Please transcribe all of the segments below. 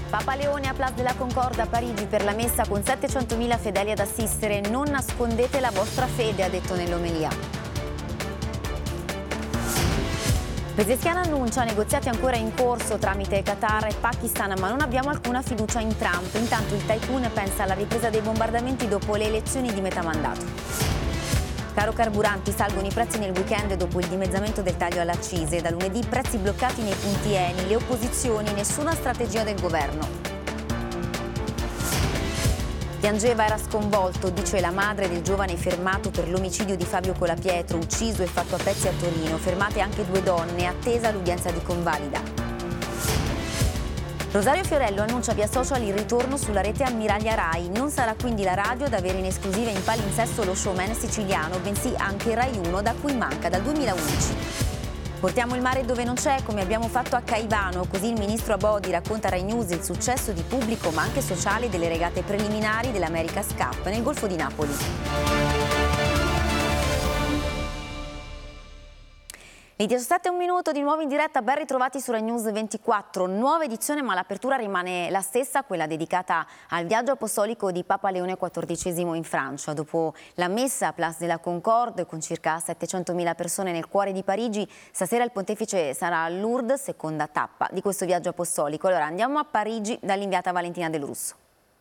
Papa Leone a Place de la Concorde a Parigi per la messa con 700.000 fedeli ad assistere. Non nascondete la vostra fede, ha detto nell'omelia. Pezeshkian annuncia negoziati ancora in corso tramite Qatar e Pakistan, ma non abbiamo alcuna fiducia in Trump. Intanto il tycoon pensa alla ripresa dei bombardamenti dopo le elezioni di metà mandato. Caro carburanti, salgono i prezzi nel weekend dopo il dimezzamento del taglio all'accise. Da lunedì prezzi bloccati nei punti Eni, le opposizioni, nessuna strategia del governo. Piangeva, era sconvolto, dice la madre del giovane fermato per l'omicidio di Fabio Colapietro, ucciso e fatto a pezzi a Torino. Fermate anche 2 donne, attesa l'udienza di convalida. Rosario Fiorello annuncia via social il ritorno sulla rete ammiraglia Rai. Non sarà quindi la radio ad avere in esclusiva in palinsesto lo showman siciliano, bensì anche Rai 1, da cui manca dal 2011. Portiamo il mare dove non c'è, come abbiamo fatto a Caivano, così il ministro Abodi racconta a Rai News il successo di pubblico ma anche sociale delle regate preliminari dell'America's Cup nel Golfo di Napoli. Le 17:01 minuto di nuovo in diretta, ben ritrovati su Rai News 24, nuova edizione ma l'apertura rimane la stessa, quella dedicata al viaggio apostolico di Papa Leone XIV in Francia. Dopo la messa a Place de la Concorde con circa 700.000 persone nel cuore di Parigi, stasera il pontefice sarà a Lourdes, seconda tappa di questo viaggio apostolico. Allora andiamo a Parigi dall'inviata Valentina Del Russo.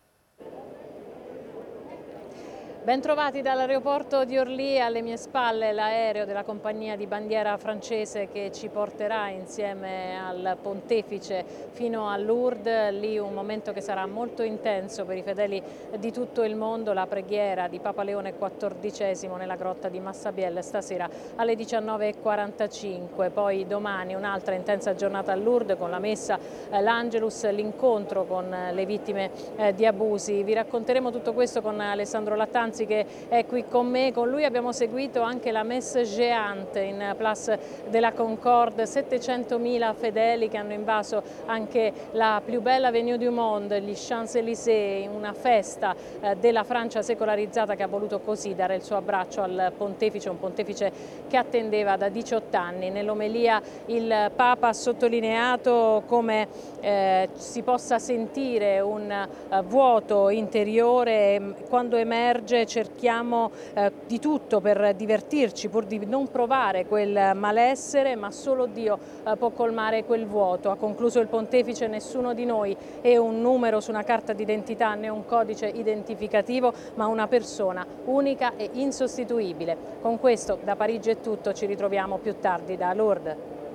Bentrovati dall'aeroporto di Orly, alle mie spalle l'aereo della compagnia di bandiera francese che ci porterà insieme al pontefice fino a Lourdes, lì un momento che sarà molto intenso per i fedeli di tutto il mondo, la preghiera di Papa Leone XIV nella grotta di Massabielle stasera alle 19:45, poi domani un'altra intensa giornata a Lourdes con la messa, l'Angelus, l'incontro con le vittime di abusi. Vi racconteremo tutto questo con Alessandro Lattanzi che è qui con me. Con lui abbiamo seguito anche la Messe Géante in Place de la Concorde, 700.000 fedeli che hanno invaso anche la più bella avenue du monde, gli Champs-Élysées, una festa della Francia secolarizzata che ha voluto così dare il suo abbraccio al pontefice, un pontefice che attendeva da 18 anni. Nell'omelia il Papa ha sottolineato come si possa sentire un vuoto interiore quando emerge. Cerchiamo di tutto per divertirci, pur di non provare quel malessere, ma solo Dio può colmare quel vuoto. Ha concluso il pontefice: nessuno di noi è un numero su una carta d'identità né un codice identificativo, ma una persona unica e insostituibile. Con questo da Parigi è tutto, ci ritroviamo più tardi da Lourdes.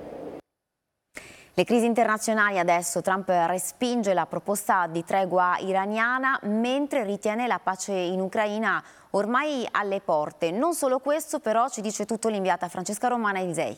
Le crisi internazionali adesso. Trump respinge la proposta di tregua iraniana mentre ritiene la pace in Ucraina ormai alle porte. Non solo questo però, ci dice tutto l'inviata Francesca Romana Elisei.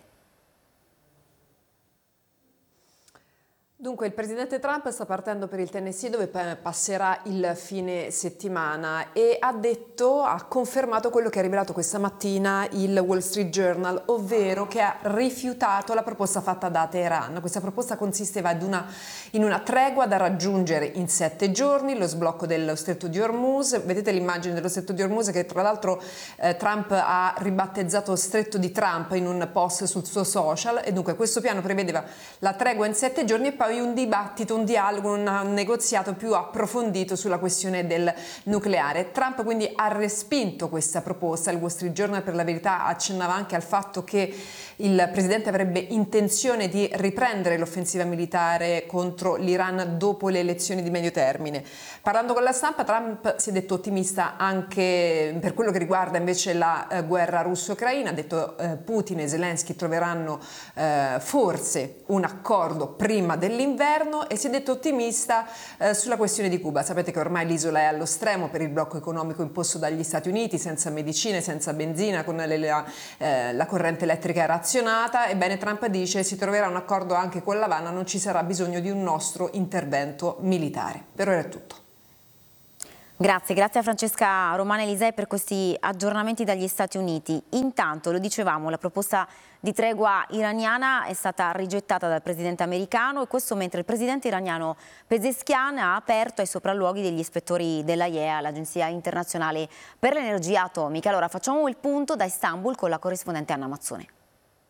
Dunque il presidente Trump sta partendo per il Tennessee dove passerà il fine settimana e ha confermato quello che ha rivelato questa mattina il Wall Street Journal, ovvero che ha rifiutato la proposta fatta da Teheran. Questa proposta consisteva in una tregua da raggiungere in 7 giorni, lo sblocco dello stretto di Hormuz. Vedete l'immagine dello stretto di Hormuz che tra l'altro Trump ha ribattezzato stretto di Trump in un post sul suo social, e dunque questo piano prevedeva la tregua in 7 giorni e poi un dibattito, un dialogo, un negoziato più approfondito sulla questione del nucleare. Trump quindi ha respinto questa proposta. Il Wall Street Journal per la verità accennava anche al fatto che il presidente avrebbe intenzione di riprendere l'offensiva militare contro l'Iran dopo le elezioni di medio termine. Parlando con la stampa, Trump si è detto ottimista anche per quello che riguarda invece la guerra russo-ucraina. Ha detto Putin e Zelensky troveranno forse un accordo prima dell'inverno, e si è detto ottimista sulla questione di Cuba. Sapete che ormai l'isola è allo stremo per il blocco economico imposto dagli Stati Uniti, senza medicine, senza benzina, con la corrente elettrica razionata. Ebbene, Trump dice si troverà un accordo anche con l'Avana, non ci sarà bisogno di un nostro intervento militare. Per ora è tutto. Grazie a Francesca Romana Elisei per questi aggiornamenti dagli Stati Uniti. Intanto, lo dicevamo, la proposta di tregua iraniana è stata rigettata dal presidente americano, e questo mentre il presidente iraniano Pezeshkian ha aperto ai sopralluoghi degli ispettori dell'AIEA, l'Agenzia Internazionale per l'Energia Atomica. Allora facciamo il punto da Istanbul con la corrispondente Anna Mazzone.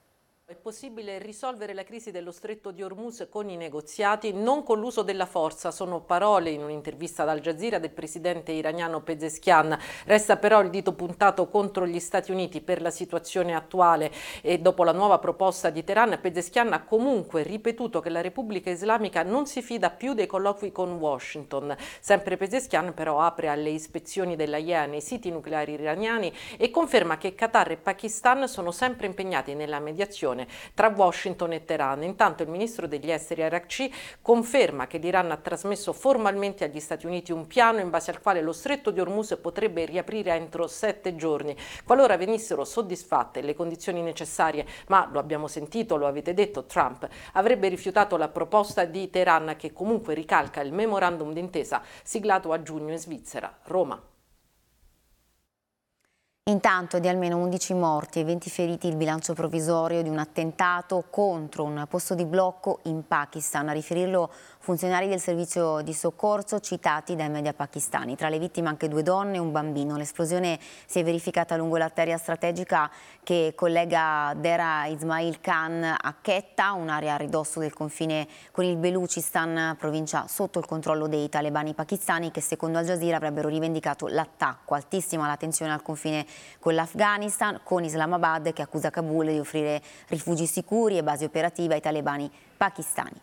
È possibile risolvere la crisi dello stretto di Hormuz con i negoziati, non con l'uso della forza. Sono parole in un'intervista ad Al Jazeera del presidente iraniano Pezeshkian. Resta però il dito puntato contro gli Stati Uniti per la situazione attuale e dopo la nuova proposta di Teheran, Pezeshkian ha comunque ripetuto che la Repubblica Islamica non si fida più dei colloqui con Washington. Sempre Pezeshkian però apre alle ispezioni dell'AIEA nei siti nucleari iraniani e conferma che Qatar e Pakistan sono sempre impegnati nella mediazione tra Washington e Teheran. Intanto il ministro degli esteri Araghchi conferma che l'Iran ha trasmesso formalmente agli Stati Uniti un piano in base al quale lo stretto di Hormuz potrebbe riaprire entro 7 giorni, qualora venissero soddisfatte le condizioni necessarie, ma lo abbiamo sentito, lo avete detto, Trump avrebbe rifiutato la proposta di Teheran che comunque ricalca il memorandum d'intesa siglato a giugno in Svizzera. Roma. Intanto di almeno 11 morti e 20 feriti il bilancio provvisorio di un attentato contro un posto di blocco in Pakistan, a riferirlo funzionari del servizio di soccorso citati dai media pakistani. Tra le vittime anche 2 donne e un bambino. L'esplosione si è verificata lungo l'arteria strategica che collega Dera Ismail Khan a Quetta, un'area a ridosso del confine con il Belucistan, provincia sotto il controllo dei talebani pakistani, che secondo Al Jazeera avrebbero rivendicato l'attacco. Altissima la tensione al confine con l'Afghanistan, con Islamabad che accusa Kabul di offrire rifugi sicuri e basi operative ai talebani pakistani.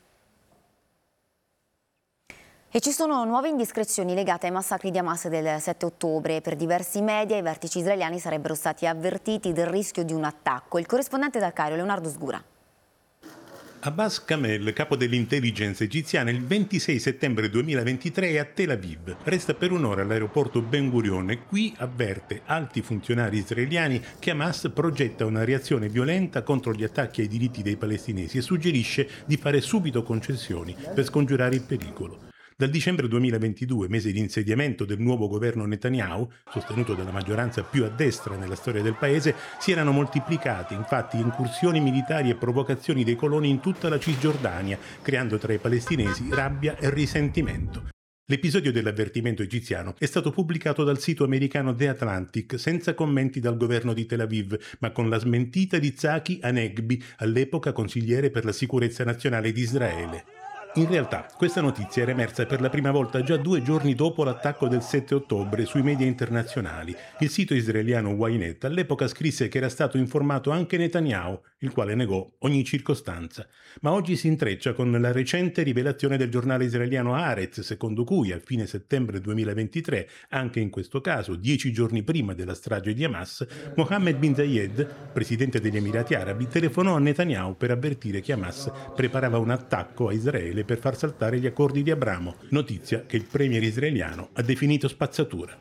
E ci sono nuove indiscrezioni legate ai massacri di Hamas del 7 ottobre. Per diversi media i vertici israeliani sarebbero stati avvertiti del rischio di un attacco. Il corrispondente dal Cairo, Leonardo Sgura. Abbas Kamel, capo dell'intelligence egiziana, il 26 settembre 2023 è a Tel Aviv. Resta per un'ora all'aeroporto Ben Gurion e qui avverte alti funzionari israeliani che Hamas progetta una reazione violenta contro gli attacchi ai diritti dei palestinesi e suggerisce di fare subito concessioni per scongiurare il pericolo. Dal dicembre 2022, mese di insediamento del nuovo governo Netanyahu, sostenuto dalla maggioranza più a destra nella storia del paese, si erano moltiplicate infatti incursioni militari e provocazioni dei coloni in tutta la Cisgiordania, creando tra i palestinesi rabbia e risentimento. L'episodio dell'avvertimento egiziano è stato pubblicato dal sito americano The Atlantic senza commenti dal governo di Tel Aviv, ma con la smentita di Zaki Hanegbi, all'epoca consigliere per la sicurezza nazionale di Israele. In realtà, questa notizia era emersa per la prima volta già 2 giorni dopo l'attacco del 7 ottobre sui media internazionali. Il sito israeliano Ynet all'epoca scrisse che era stato informato anche Netanyahu, il quale negò ogni circostanza. Ma oggi si intreccia con la recente rivelazione del giornale israeliano Haaretz, secondo cui a fine settembre 2023, anche in questo caso 10 giorni prima della strage di Hamas, Mohammed bin Zayed, presidente degli Emirati Arabi, telefonò a Netanyahu per avvertire che Hamas preparava un attacco a Israele per far saltare gli accordi di Abramo, notizia che il premier israeliano ha definito spazzatura.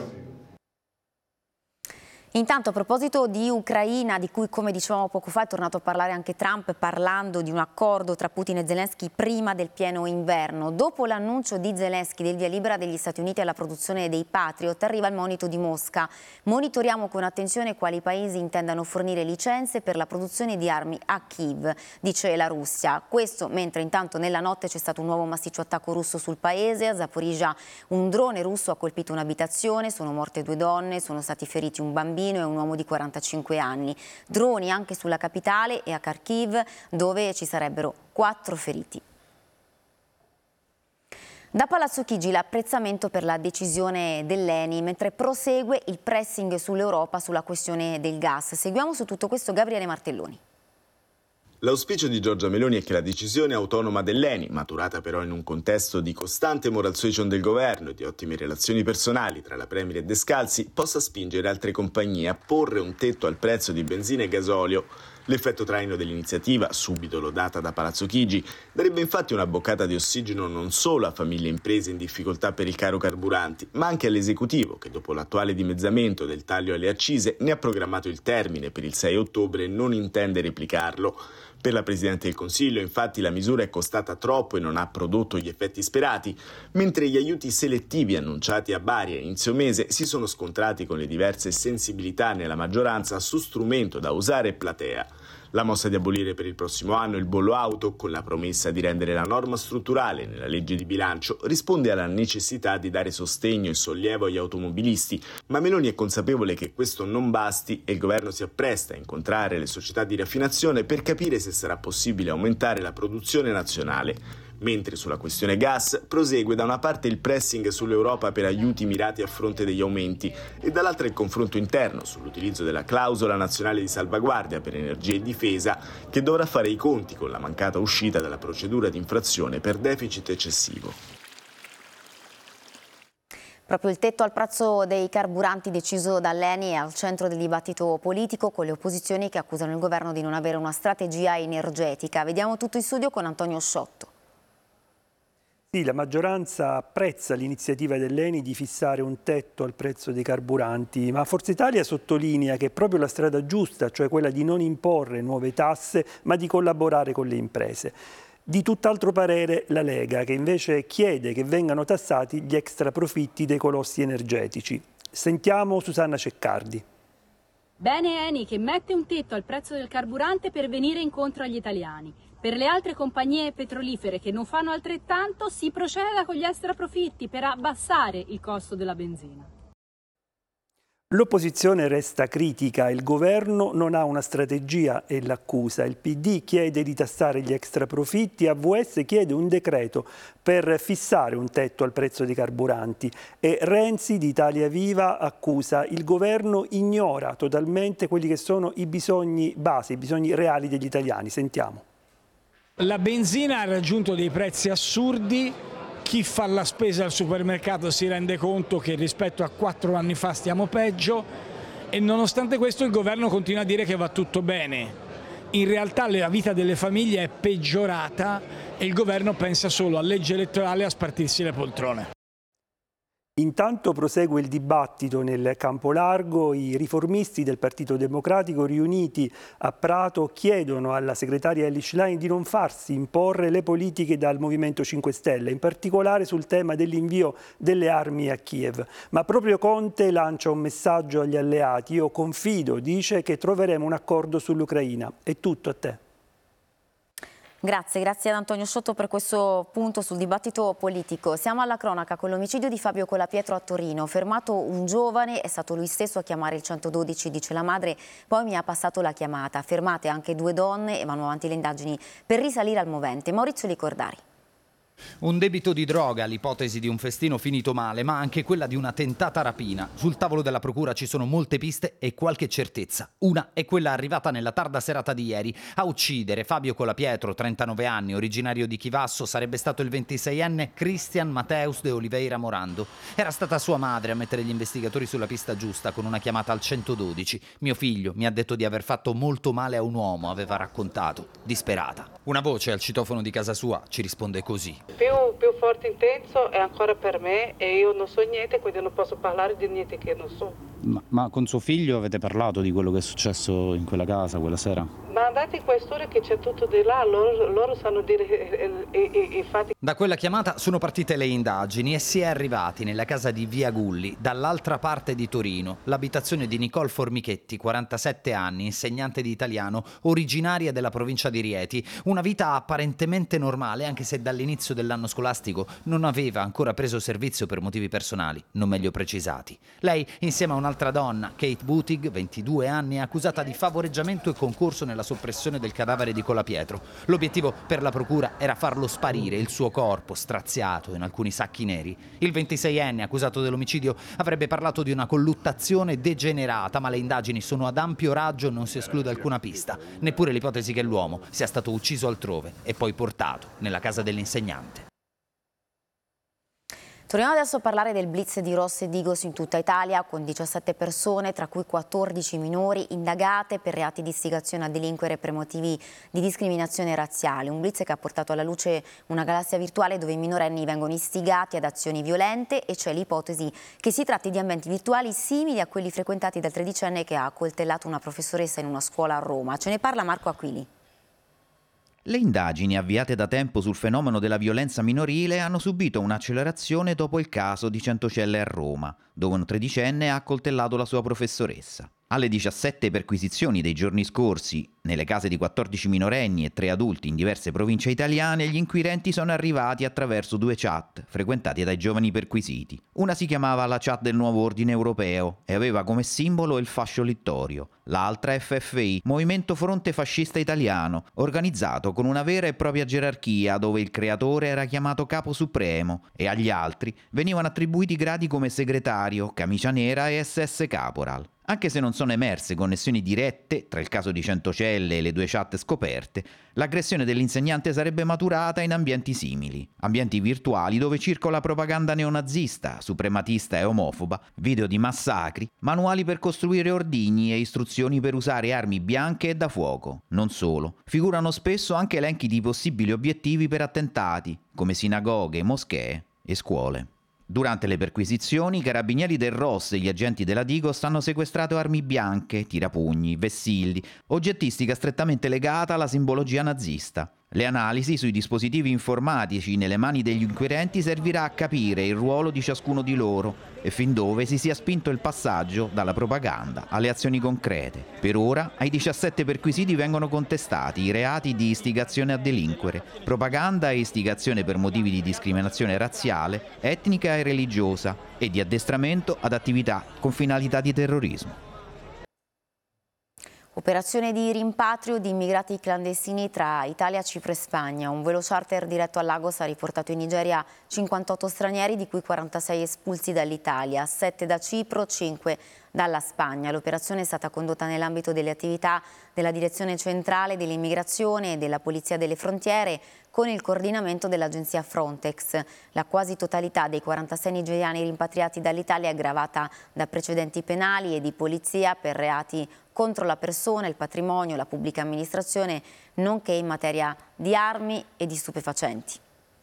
Intanto, a proposito di Ucraina, di cui, come dicevamo poco fa, è tornato a parlare anche Trump, parlando di un accordo tra Putin e Zelensky prima del pieno inverno. Dopo l'annuncio di Zelensky del via libera degli Stati Uniti alla produzione dei Patriot, arriva il monito di Mosca. Monitoriamo con attenzione quali paesi intendano fornire licenze per la produzione di armi a Kiev, dice la Russia. Questo mentre intanto nella notte c'è stato un nuovo massiccio attacco russo sul paese. A Zaporizhzhia un drone russo ha colpito un'abitazione, sono morte 2 donne, sono stati feriti un bambino e un uomo di 45 anni. Droni anche sulla capitale e a Kharkiv, dove ci sarebbero 4 feriti. Da Palazzo Chigi l'apprezzamento per la decisione dell'ENI, mentre prosegue il pressing sull'Europa sulla questione del gas. Seguiamo su tutto questo Gabriele Martelloni. L'auspicio di Giorgia Meloni è che la decisione autonoma dell'ENI, maturata però in un contesto di costante moral suasion del governo e di ottime relazioni personali tra la Premier e Descalzi, possa spingere altre compagnie a porre un tetto al prezzo di benzina e gasolio. L'effetto traino dell'iniziativa, subito lodata da Palazzo Chigi, darebbe infatti una boccata di ossigeno non solo a famiglie e imprese in difficoltà per il caro carburanti, ma anche all'esecutivo che dopo l'attuale dimezzamento del taglio alle accise ne ha programmato il termine per il 6 ottobre e non intende replicarlo. Per la Presidente del Consiglio, infatti, la misura è costata troppo e non ha prodotto gli effetti sperati, mentre gli aiuti selettivi annunciati a Bari a inizio mese si sono scontrati con le diverse sensibilità nella maggioranza su strumento da usare e platea. La mossa di abolire per il prossimo anno il bollo auto, con la promessa di rendere la norma strutturale nella legge di bilancio, risponde alla necessità di dare sostegno e sollievo agli automobilisti, ma Meloni è consapevole che questo non basti e il governo si appresta a incontrare le società di raffinazione per capire se sarà possibile aumentare la produzione nazionale. Mentre sulla questione gas prosegue da una parte il pressing sull'Europa per aiuti mirati a fronte degli aumenti e dall'altra il confronto interno sull'utilizzo della clausola nazionale di salvaguardia per energia e difesa, che dovrà fare i conti con la mancata uscita dalla procedura di infrazione per deficit eccessivo. Proprio il tetto al prezzo dei carburanti deciso dall'ENI è al centro del dibattito politico, con le opposizioni che accusano il governo di non avere una strategia energetica. Vediamo tutto in studio con Antonio Sciotto. Sì, la maggioranza apprezza l'iniziativa dell'ENI di fissare un tetto al prezzo dei carburanti, ma Forza Italia sottolinea che è proprio la strada giusta, cioè quella di non imporre nuove tasse, ma di collaborare con le imprese. Di tutt'altro parere la Lega, che invece chiede che vengano tassati gli extra profitti dei colossi energetici. Sentiamo Susanna Ceccardi. Bene ENI che mette un tetto al prezzo del carburante per venire incontro agli italiani. Per le altre compagnie petrolifere che non fanno altrettanto si proceda con gli extra profitti per abbassare il costo della benzina. L'opposizione resta critica, il governo non ha una strategia e l'accusa. Il PD chiede di tassare gli extra profitti, AVS chiede un decreto per fissare un tetto al prezzo dei carburanti e Renzi di Italia Viva accusa il governo ignora totalmente quelli che sono i bisogni base, i bisogni reali degli italiani. Sentiamo. La benzina ha raggiunto dei prezzi assurdi, chi fa la spesa al supermercato si rende conto che rispetto a 4 anni fa stiamo peggio e nonostante questo il governo continua a dire che va tutto bene. In realtà la vita delle famiglie è peggiorata e il governo pensa solo a legge elettorale e a spartirsi le poltrone. Intanto prosegue il dibattito nel campo largo. I riformisti del Partito Democratico riuniti a Prato chiedono alla segretaria Elly Schlein di non farsi imporre le politiche dal Movimento 5 Stelle, in particolare sul tema dell'invio delle armi a Kiev. Ma proprio Conte lancia un messaggio agli alleati. Io confido, dice, che troveremo un accordo sull'Ucraina. È tutto, a te. Grazie ad Antonio Sciotto per questo punto sul dibattito politico. Siamo alla cronaca con l'omicidio di Fabio Colapietro a Torino. Fermato un giovane, è stato lui stesso a chiamare il 112, dice la madre, poi mi ha passato la chiamata. Fermate anche 2 donne e vanno avanti le indagini per risalire al movente. Maurizio Licordari. Un debito di droga, l'ipotesi di un festino finito male, ma anche quella di una tentata rapina. Sul tavolo della procura ci sono molte piste e qualche certezza. Una è quella arrivata nella tarda serata di ieri. A uccidere Fabio Colapietro, 39 anni, originario di Chivasso, sarebbe stato il 26enne Cristian Mateus de Oliveira Morando. Era stata sua madre a mettere gli investigatori sulla pista giusta con una chiamata al 112. Mio figlio mi ha detto di aver fatto molto male a un uomo, aveva raccontato, disperata. Una voce al citofono di casa sua ci risponde così. Più forte intenso è ancora per me e io non so niente, quindi non posso parlare di niente che non so. Ma con suo figlio avete parlato di quello che è successo in quella casa quella sera? Ma andate in questura che c'è tutto di là, loro sanno dire i fatti. Da quella chiamata sono partite le indagini e si è arrivati nella casa di Via Gulli, dall'altra parte di Torino, l'abitazione di Nicole Formichetti, 47 anni, insegnante di italiano, originaria della provincia di Rieti. Una vita apparentemente normale, anche se dall'inizio dell'anno scolastico non aveva ancora preso servizio per motivi personali, non meglio precisati. Lei, insieme a un'altra donna, Kate Butig, 22 anni, è accusata di favoreggiamento e concorso nella soppressione del cadavere di Colapietro. L'obiettivo per la procura era farlo sparire, il suo corpo straziato in alcuni sacchi neri. Il 26enne, accusato dell'omicidio, avrebbe parlato di una colluttazione degenerata, ma le indagini sono ad ampio raggio e non si esclude alcuna pista, neppure l'ipotesi che l'uomo sia stato ucciso altrove e poi portato nella casa dell'insegnante. Torniamo adesso a parlare del blitz di Ross e Digos in tutta Italia, con 17 persone, tra cui 14 minori, indagate per reati di istigazione a delinquere per motivi di discriminazione razziale. Un blitz che ha portato alla luce una galassia virtuale dove i minorenni vengono istigati ad azioni violente e c'è l'ipotesi che si tratti di ambienti virtuali simili a quelli frequentati dal 13enne che ha accoltellato una professoressa in una scuola a Roma. Ce ne parla Marco Aquili. Le indagini avviate da tempo sul fenomeno della violenza minorile hanno subito un'accelerazione dopo il caso di Centocelle a Roma. dove un tredicenne ha accoltellato la sua professoressa. Alle 17 perquisizioni dei giorni scorsi, nelle case di 14 minorenni e 3 adulti in diverse province italiane, gli inquirenti sono arrivati attraverso 2 chat frequentate dai giovani perquisiti. Una si chiamava la chat del Nuovo Ordine Europeo e aveva come simbolo il fascio littorio. L'altra FFI, Movimento Fronte Fascista Italiano, organizzato con una vera e propria gerarchia dove il creatore era chiamato capo supremo e agli altri venivano attribuiti gradi come segretario, camicia nera e SS caporal. Anche se non sono emerse connessioni dirette tra il caso di Centocelle e le 2 chat scoperte, l'aggressione dell'insegnante sarebbe maturata in ambienti simili, ambienti virtuali dove circola propaganda neonazista, suprematista e omofoba, video di massacri, manuali per costruire ordigni e istruzioni per usare armi bianche e da fuoco. Non solo, figurano spesso anche elenchi di possibili obiettivi per attentati, come sinagoghe, moschee e scuole. Durante le perquisizioni, i carabinieri del ROS e gli agenti della Digos hanno sequestrato armi bianche, tirapugni, vessilli, oggettistica strettamente legata alla simbologia nazista. Le analisi sui dispositivi informatici nelle mani degli inquirenti servirà a capire il ruolo di ciascuno di loro e fin dove si sia spinto il passaggio dalla propaganda alle azioni concrete. Per ora, ai 17 perquisiti vengono contestati i reati di istigazione a delinquere, propaganda e istigazione per motivi di discriminazione razziale, etnica e religiosa e di addestramento ad attività con finalità di terrorismo. Operazione di rimpatrio di immigrati clandestini tra Italia, Cipro e Spagna. Un volo charter diretto a Lagos ha riportato in Nigeria 58 stranieri, di cui 46 espulsi dall'Italia, 7 da Cipro, 5 dalla Spagna. L'operazione è stata condotta nell'ambito delle attività della Direzione Centrale dell'Immigrazione e della Polizia delle Frontiere, con il coordinamento dell'agenzia Frontex. La quasi totalità dei 46 nigeriani rimpatriati dall'Italia è gravata da precedenti penali e di polizia per reati contro la persona, il patrimonio, la pubblica amministrazione, nonché in materia di armi e di stupefacenti.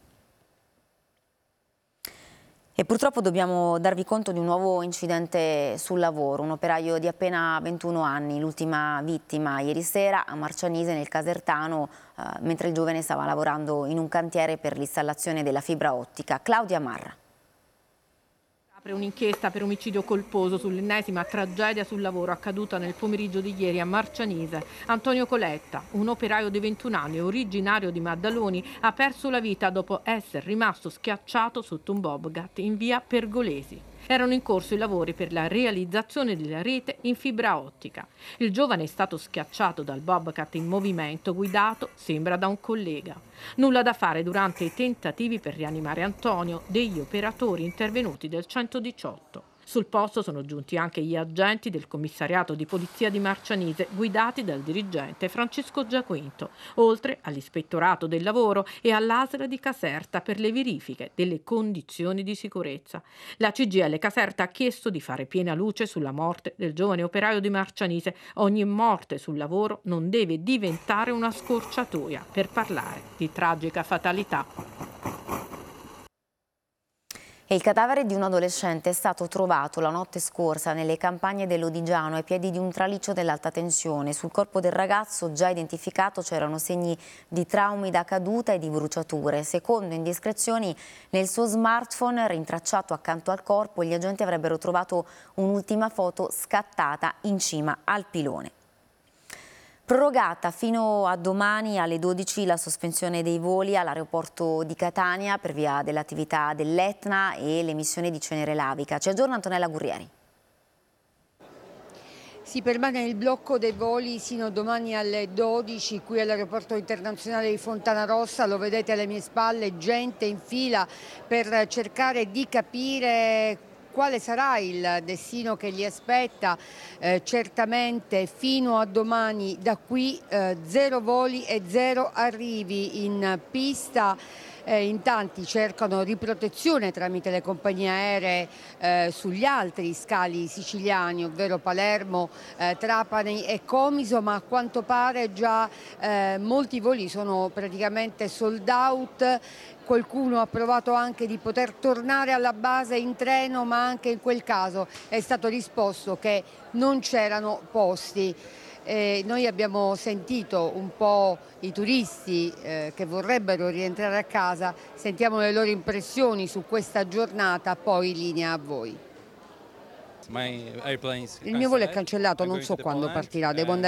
E purtroppo dobbiamo darvi conto di un nuovo incidente sul lavoro. Un operaio di appena 21 anni, l'ultima vittima ieri sera a Marcianise nel Casertano, mentre il giovane stava lavorando in un cantiere per l'installazione della fibra ottica. Claudia Marra. Apre un'inchiesta per omicidio colposo sull'ennesima tragedia sul lavoro accaduta nel pomeriggio di ieri a Marcianise. Antonio Coletta, un operaio di 21 anni originario di Maddaloni, ha perso la vita dopo essere rimasto schiacciato sotto un bobcat in via Pergolesi. Erano in corso i lavori per la realizzazione della rete in fibra ottica. Il giovane è stato schiacciato dal bobcat in movimento guidato, sembra, da un collega. Nulla da fare durante i tentativi per rianimare Antonio degli operatori intervenuti del 118. Sul posto sono giunti anche gli agenti del commissariato di polizia di Marcianise, guidati dal dirigente Francesco Giaquinto, oltre all'ispettorato del lavoro e all'ASL di Caserta per le verifiche delle condizioni di sicurezza. La CGIL Caserta ha chiesto di fare piena luce sulla morte del giovane operaio di Marcianise. Ogni morte sul lavoro non deve diventare una scorciatoia per parlare di tragica fatalità. Il cadavere di un adolescente è stato trovato la notte scorsa nelle campagne dell'Odigiano ai piedi di un traliccio dell'alta tensione. Sul corpo del ragazzo, già identificato, c'erano segni di traumi da caduta e di bruciature. Secondo indiscrezioni, nel suo smartphone rintracciato accanto al corpo, gli agenti avrebbero trovato un'ultima foto scattata in cima al pilone. Prorogata fino a domani alle 12 la sospensione dei voli all'aeroporto di Catania per via dell'attività dell'Etna e l'emissione di cenere lavica. Ci aggiorna Antonella Gurrieri. Si permane il blocco dei voli sino a domani alle 12 qui all'aeroporto internazionale di Fontanarossa. Lo vedete alle mie spalle, gente in fila per cercare di capire quale sarà il destino che li aspetta. Certamente fino a domani da qui 0 voli e 0 arrivi in pista. In tanti cercano riprotezione tramite le compagnie aeree sugli altri scali siciliani, ovvero Palermo, Trapani e Comiso, ma a quanto pare già molti voli sono praticamente sold out. Qualcuno ha provato anche di poter tornare alla base in treno, ma anche in quel caso è stato risposto che non c'erano posti. Noi abbiamo sentito un po' i turisti che vorrebbero rientrare a casa, sentiamo le loro impressioni su questa giornata, poi linea a voi. Il mio volo è cancellato, non so quando partirà, devo andare